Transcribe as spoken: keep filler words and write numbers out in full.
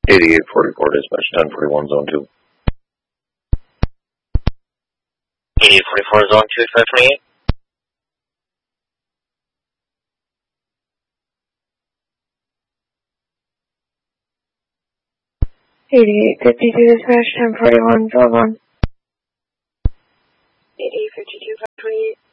eighty-eight forty-four, dispatch ten forty-one, zone two. eighty-eight forty-four, zone two, five twenty-eight. eighty-eight fifty-two, dispatch ten forty-one, zone one. eighty-eight fifty-two, five twenty-eight.